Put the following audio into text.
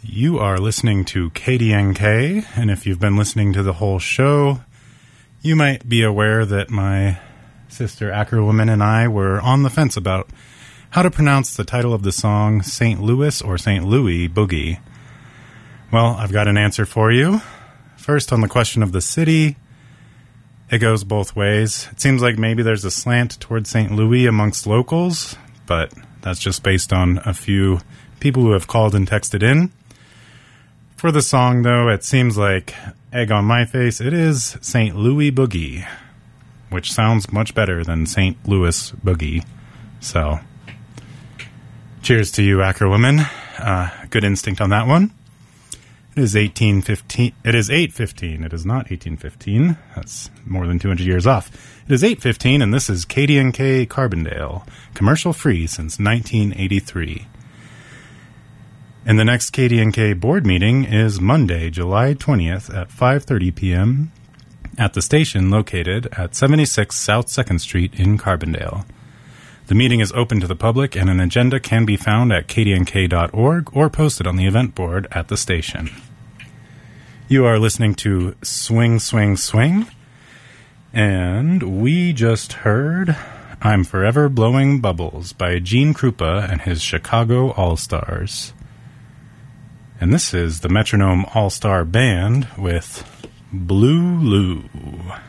You are listening to KDNK, and if you've been listening to the whole show, you might be aware that my sister Ackerwoman and I were on the fence about how to pronounce the title of the song St. Louis or St. Louis Boogie. Well, I've got an answer for you. First, on the question of the city, it goes both ways. It seems like maybe there's a slant towards St. Louis amongst locals, but that's just based on a few people who have called and texted in. For the song, though, it seems like egg on my face, it is St. Louis Boogie, which sounds much better than St. Louis Boogie. So, cheers to you, Ackerwoman. Good instinct on that one. It is 1815. It is 8:15. It is not 1815. That's more than 200 years off. It is 8:15, and this is KDNK Carbondale, commercial free since 1983. And the next KDNK board meeting is Monday, July 20th at 5:30 p.m. at the station located at 76 South 2nd Street in Carbondale. The meeting is open to the public, and an agenda can be found at kdnk.org or posted on the event board at the station. You are listening to Swing, Swing, Swing, and we just heard I'm Forever Blowing Bubbles by Gene Krupa and his Chicago All-Stars. And this is the Metronome All-Star Band with Blue Lou.